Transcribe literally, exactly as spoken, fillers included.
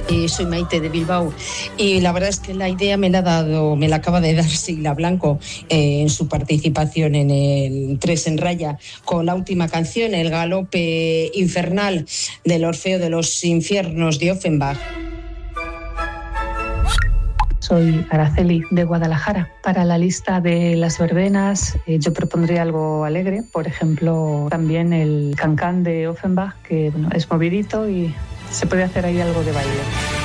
Eh, soy Maite de Bilbao y la verdad es que la idea me la ha dado, me la acaba de dar Sila Blanco eh, en su participación en el Tres en Raya con la última canción, el galope infernal del Orfeo de los Infiernos de Offenbach. Soy Araceli de Guadalajara. Para la lista de las verbenas eh, yo propondría algo alegre, por ejemplo también el cancán de Offenbach, que bueno, es movidito y se puede hacer ahí algo de baile.